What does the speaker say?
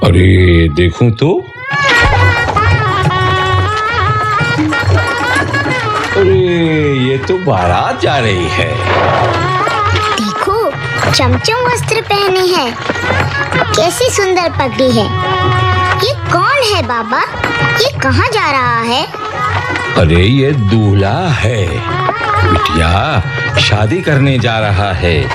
अरे देखूं तो। अरे ये तो बारात जा रही है। देखो, चमचम वस्त्र पहने हैं, कैसी सुंदर पगड़ी है। ये कौन है बाबा? ये कहाँ जा रहा है? अरे ये दूल्हा है बिटिया, शादी करने जा रहा है।